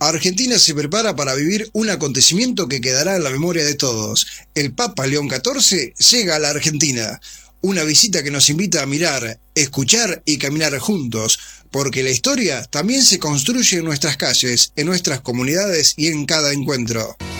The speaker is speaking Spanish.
Argentina se prepara para vivir un acontecimiento que quedará en la memoria de todos. El Papa León XIV llega a la Argentina. Una visita que nos invita a mirar, escuchar y caminar juntos, porque la historia también se construye en nuestras calles, en nuestras comunidades y en cada encuentro.